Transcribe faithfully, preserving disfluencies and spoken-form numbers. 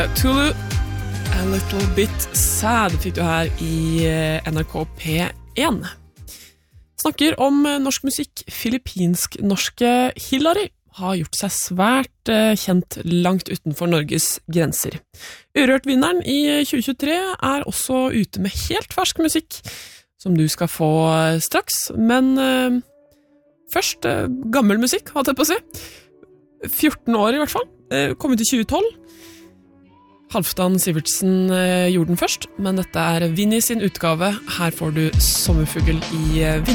Tulu, A Little Bit Sad fikk du her i N R K P én. Snakker om norsk musikk. Filippinsk-norske Hillary har gjort seg svært kjent langt utenfor Norges grenser. Urørt-vinneren i tjue tjuetre er også ute med helt fersk musikk, som du skal få straks, men uh, først uh, gammel musikk, hadde jeg på å si. fjorten år i hvert fall, uh, kom ut i tjue tolv. Halvdan Sivertsen uh, gjorde den først, men dette er Vinnie sin utgave. Her får du Sommerfugl i uh,